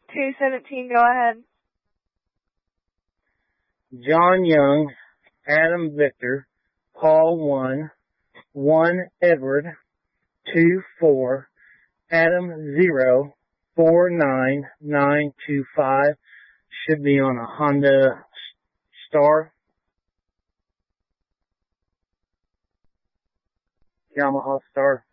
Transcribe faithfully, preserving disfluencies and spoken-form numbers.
two seventeen, go ahead. John Young, Adam Victor, Paul one, one Edward, two four, Adam zero, four nine nine two five. Should be on a Honda Star. Yamaha Star.